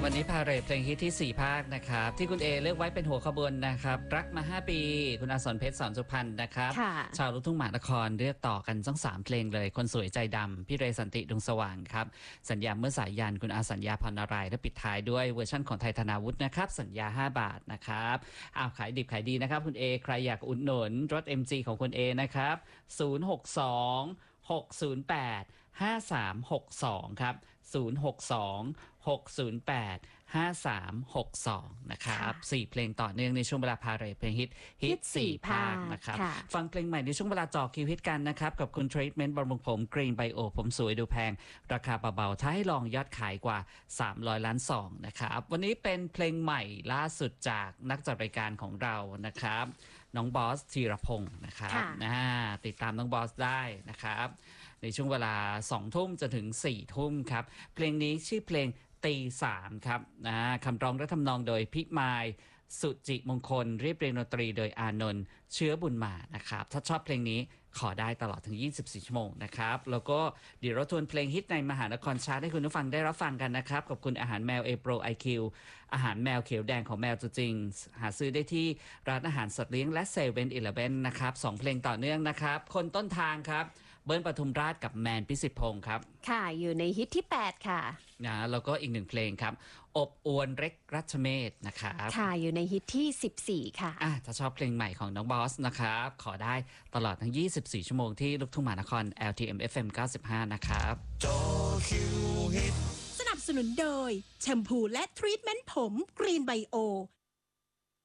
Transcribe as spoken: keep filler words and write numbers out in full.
วันนี้พาเรทเพลงฮิตที่สี่ภาคนะครับที่คุณเอเลือกไว้เป็นหัวขบวนนะครับรักมาห้าปีคุณอาสรเพชรสอนสุพรรณนะครับชาวลูกทุ่งมหานครเลือกต่อกันทั้งสามเพลงเลยคนสวยใจดำพี่เรสันติดวงสว่างครับสัญญาเมื่อสายยันคุณอาสัญญาพรนารายและปิดท้ายด้วยเวอร์ชั่นของไทยธนาวุฒินะครับสัญญาห้าบาทนะครับอ้าวขายดิบขายดีนะครับคุณเอใครอยากอุดหนุนรถ เอ็ม จี ของคุณเอนะครับศูนย์ หก สอง หก ศูนย์ แปด ห้า สาม หก สองครับศูนย์ หก สอง หก ศูนย์ แปด ห้า สาม หก สองนะครับสี่เพลงต่อเนื่องในช่วงเวลาพาเรทเพลงฮิตฮิตสี่ภาคนะครับฟังเพลงใหม่ในช่วงเวลาจอคิวฮิตกันนะครับกับคุณทรีทเมนต์บำรุงผมกรีนไบโอผมสวยดูแพงราคาเบาๆถ้าให้ลองยอดขายกว่าสามร้อยล้านซองนะครับวันนี้เป็นเพลงใหม่ล่าสุดจากนักจัดรายการของเรานะครับน้องบอสธีรพงศ์นะครับนะติดตามน้องบอสได้นะครับในช่วงเวลาสองทุ่มจนถึงสี่ทุ่มครับเพลงนี้ชื่อเพลงตีสามครับนะคำร้องและทำนองโดยพิมายสุจิมงคลเรียบเรียงดนตรีโดยอานนท์เชื้อบุญมานะครับถ้าชอบเพลงนี้ขอได้ตลอดถึงยี่สิบสี่ชั่วโมงนะครับแล้วก็เดี๋ยวเราทวนเพลงฮิตในมหานครชาร์ตให้คุณผู้ฟังได้รับฟังกันนะครับกับคุณอาหารแมวเอโปรไอคิวอาหารแมวเขียวแดงของแมวตัวจริงหาซื้อได้ที่ร้านอาหารสัตว์เลี้ยงและเซเว่นอีเลฟเว่นนะครับสองเพลงต่อเนื่องนะครับคนต้นทางครับเบิ้ลปทุมราชกับแมนพิสิทธิ์พงศ์ครับค่ะอยู่ในฮิตที่แปดค่ะนะแล้วก็อีกหนึ่งเพลงครับอบอวนเร็กรัชเมธนะครับค่ะอยู่ในฮิตที่สิบสี่ค่ะอ่ะถ้าชอบเพลงใหม่ของน้องบอสนะครับขอได้ตลอดทั้งยี่สิบสี่ชั่วโมงที่ลูกทุ่งมหานคร แอล ที เอ็ม เอฟ เอ็ม เก้าสิบห้านะครับจอคิวฮิตสนับสนุนโดยแชมพูและทรีทเมนต์ผมกรีนไบโอ